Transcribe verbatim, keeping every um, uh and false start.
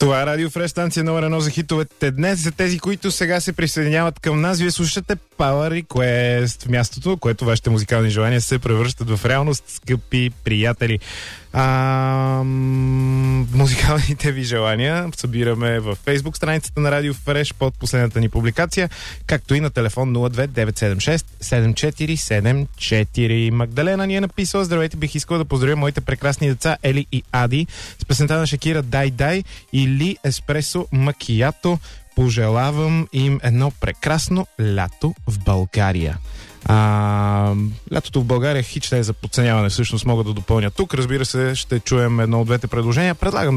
Това е Радио Фреш, станция номер едно за хитовете. Днес за тези, които сега се присъединяват към нас, вие слушате Power Request, мястото, което вашите музикални желания се превръщат в реалност, скъпи приятели. А, музикалните ви желания събираме в Facebook страницата на Радио Фреш под последната ни публикация, както и на телефон нула две девет седем шест седем четири седем четири. Магдалена ни е написала: здравейте, бих искал да поздравя моите прекрасни деца Ели и Ади с песента на Шакира "Дай Дай" или "Еспресо Макиято". Пожелавам им едно прекрасно лято в България. А, лятото в България хич не е за подценяване, всъщност мога да допълня тук. Разбира се, ще чуем едно от двете предложения. Предлагам